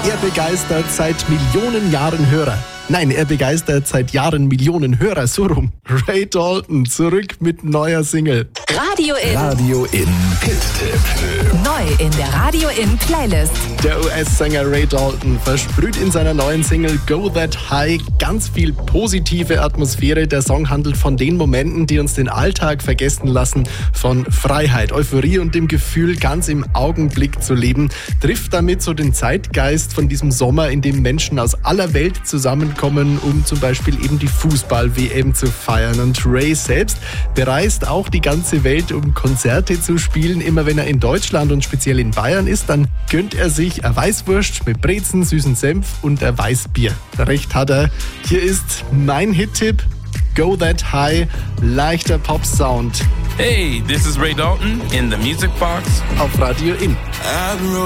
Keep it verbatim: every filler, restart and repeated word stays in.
Er begeistert seit Millionen Jahren Hörer. Nein, er begeistert seit Jahren Millionen Hörer, so rum. Ray Dalton, zurück mit neuer Single. Radio In. Radio In Hit-Tipp. Neu in der Radio In Playlist. Der U S-Sänger Ray Dalton versprüht in seiner neuen Single Go That High ganz viel positive Atmosphäre. Der Song handelt von den Momenten, die uns den Alltag vergessen lassen, von Freiheit, Euphorie und dem Gefühl, ganz im Augenblick zu leben. Trifft damit so den Zeitgeist von diesem Sommer, in dem Menschen aus aller Welt zusammenkommen, um zum Beispiel eben die Fußball-W M zu feiern. Und Ray selbst bereist auch die ganze Welt, um Konzerte zu spielen. Immer wenn er in Deutschland und speziell in Bayern ist, dann gönnt er sich eine Weißwurst mit Brezen, süßen Senf und ein Weißbier. Recht hat er. Hier ist mein Hit-Tipp. Go That High, leichter Pop-Sound. Hey, this is Ray Dalton in the Music Box Auf Radio In.